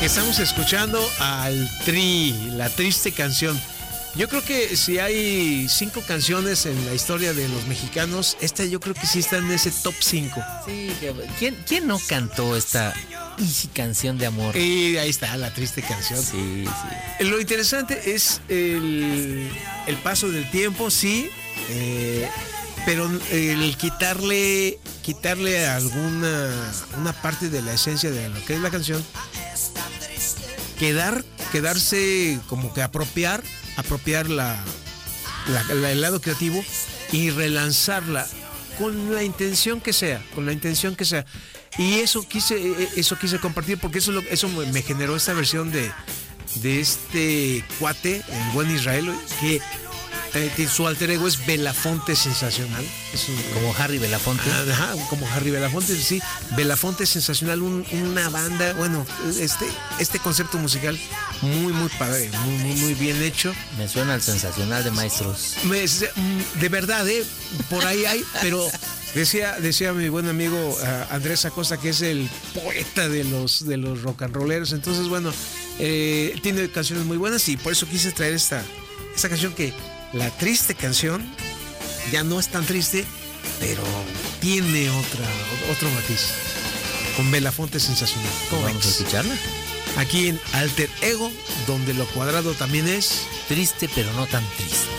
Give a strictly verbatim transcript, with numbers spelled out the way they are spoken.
Estamos escuchando al Tri, la triste canción. Yo creo que si hay cinco canciones en la historia de los mexicanos, esta yo creo que sí está en ese top cinco. Sí, ¿quién, quién no cantó esta easy canción de amor? Y ahí está, la triste canción. Sí, sí. Lo interesante es el, el paso del tiempo, sí, eh, pero el quitarle, quitarle alguna una parte de la esencia de lo que es la canción, quedar, quedarse como que apropiar, apropiar la, la, la el lado creativo y relanzarla con la intención que sea, con la intención que sea. Y eso quise, eso quise compartir porque eso, eso me generó esta versión de, de este cuate, el buen Israel, que, eh, que su alter ego es Belafonte Sensacional. Es un, como Harry Belafonte. Ajá, como Harry Belafonte, sí. Belafonte Sensacional, un, una banda, bueno, este, este concepto musical muy, muy padre, muy, muy, muy bien hecho. Me suena al Sensacional de Maestros. Me, de verdad, ¿eh? Por ahí hay, pero... Decía, decía mi buen amigo uh, Andrés Acosta que es el poeta de los, de los rock and rolleros. Entonces, bueno, eh, tiene canciones muy buenas y por eso quise traer esta, esta canción que la triste canción ya no es tan triste, pero tiene otra, otro matiz. Con Belafonte Sensacional. ¿Cómo vamos a escucharla? Aquí en Alter Ego, donde lo cuadrado también es triste, pero no tan triste.